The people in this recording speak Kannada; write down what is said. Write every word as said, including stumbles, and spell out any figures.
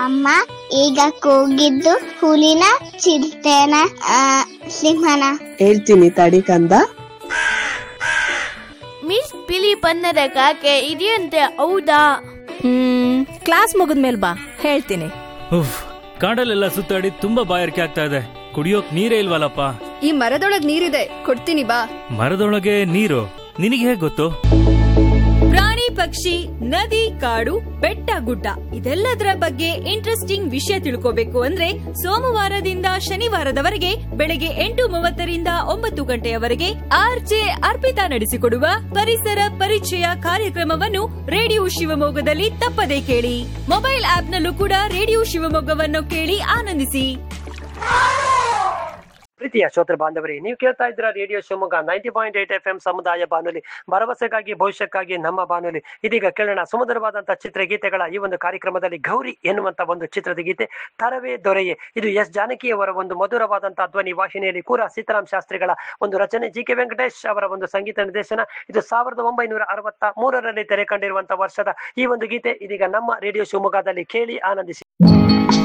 ಅಮ್ಮ ಈಗ ಕೂಗಿದ್ದು ಹುಲಿನ ಚಿರತೆನ ಆ, ಸಿಂಹನ? ಹೇಳ್ತೀನಿ ತಡಿ ಕಂದ. ಮಿಸ್ ಬಿಳಿ ಬಣ್ಣದ ಕಾಗೆ ಇದೆಯಂತೆ, ಹೌದಾ? ಹ್ಮ್ ಕ್ಲಾಸ್ ಮುಗಿದ್ಮೇಲೆ ಬಾ, ಹೇಳ್ತೀನಿ. ಉಫ್, ಕಾಡಲ್ಲೆಲ್ಲ ಸುತ್ತಾಡಿ ತುಂಬಾ ಬಾಯಾರಿಕೆ ಆಗ್ತಾ ಇದೆ, ಕುಡಿಯೋಕ್ ನೀರೇ ಇಲ್ವಲ್ಲಪ್ಪ. ಈ ಮರದೊಳಗ್ ನೀರಿದೆ, ಕೊಡ್ತೀನಿ ಬಾ. ಮರದೊಳಗೆ ನೀರು ನಿನಗೆ ಹೇಗ್ ಗೊತ್ತು? ಪ್ರಾಣಿ ಪಕ್ಷಿ ನದಿ ಕಾಡು ಬೆಟ್ಟ ಗುಡ್ಡ ಇದೆಲ್ಲದರ ಬಗ್ಗೆ ಇಂಟ್ರೆಸ್ಟಿಂಗ್ ವಿಷಯ ತಿಳ್ಕೋಬೇಕು ಅಂದ್ರೆ ಸೋಮವಾರದಿಂದ ಶನಿವಾರದವರೆಗೆ ಬೆಳಗ್ಗೆ ಎಂಟು ಮೂವತ್ತರಿಂದ ಒಂಬತ್ತು ಗಂಟೆಯವರೆಗೆ ಆರ್ಜೆ ಅರ್ಪಿತಾ ನಡೆಸಿಕೊಡುವ ಪರಿಸರ ಪರಿಚಯ ಕಾರ್ಯಕ್ರಮವನ್ನು ರೇಡಿಯೋ ಶಿವಮೊಗ್ಗದಲ್ಲಿ ತಪ್ಪದೇ ಕೇಳಿ. ಮೊಬೈಲ್ ಆಪ್ನಲ್ಲೂ ಕೂಡ ರೇಡಿಯೋ ಶಿವಮೊಗ್ಗವನ್ನು ಕೇಳಿ ಆನಂದಿಸಿ. ಪ್ರೀತಿಯ ಶ್ರೋತೃ ಬಾಂಧವರೇ, ನೀವು ಕೇಳ್ತಾ ಇದ್ದೀರಾ radio Shivamogga ninety point eight F M ಸಮುದಾಯ ಬಾನುಲಿ, ಭರವಸೆಗಾಗಿ ಭವಿಷ್ಯಕ್ಕಾಗಿ ನಮ್ಮ ಬಾನುಲಿ. ಇದೀಗ ಕೇಳೋಣ ಸುಮಧುರವಾದಂತಹ ಚಿತ್ರಗೀತೆಗಳ ಈ ಒಂದು ಕಾರ್ಯಕ್ರಮದಲ್ಲಿ ಗೌರಿ ಎನ್ನುವಂತ ಒಂದು ಚಿತ್ರದ ಗೀತೆ ತರವೇ ದೊರೆಯೇ. ಇದು ಎಸ್ ಜಾನಕಿಯವರ ಒಂದು ಮಧುರವಾದಂತಹ ಧ್ವನಿ ವಾಹಿನಿಯಲ್ಲಿ ಕೂರ ಸೀತಾರಾಮ್ ಶಾಸ್ತ್ರಿಗಳ ಒಂದು ರಚನೆ, ಜಿ ಕೆ ವೆಂಕಟೇಶ್ ಅವರ ಒಂದು ಸಂಗೀತ ನಿರ್ದೇಶನ. ಇದು ಸಾವಿರದ ಒಂಬೈನೂರ ಅರವತ್ತ ಮೂರರಲ್ಲಿ ತೆರೆ ಕಂಡಿರುವಂತಹ ವರ್ಷದ ಈ ಒಂದು ಗೀತೆ ಇದೀಗ ನಮ್ಮ ರೇಡಿಯೋ ಶಿವಮೊಗ್ಗದಲ್ಲಿ ಕೇಳಿ ಆನಂದಿಸಿ.